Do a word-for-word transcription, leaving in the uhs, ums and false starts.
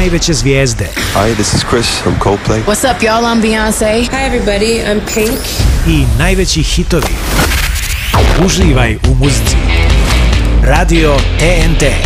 najveće zvijezde. Hi, this is Chris from Coldplay. What's up, y'all? I'm Beyoncé. Hi, everybody. I'm Pink. I najveći hitovi. Uživaj u muzici. Radio T N T.